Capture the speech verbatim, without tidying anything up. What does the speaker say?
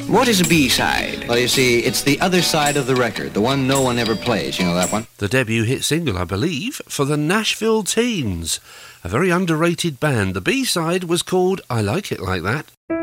What is a B-side? Well, you see, it's the other side of the record, the one no one ever plays. You know that one? The debut hit single, I believe, for the Nashville Teens, a very underrated band. The B-side was called I Like It Like That.